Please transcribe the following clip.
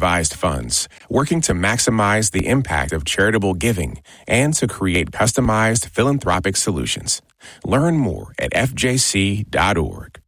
advised funds, working to maximize the impact of charitable giving and to create customized philanthropic solutions. Learn more at fjc.org.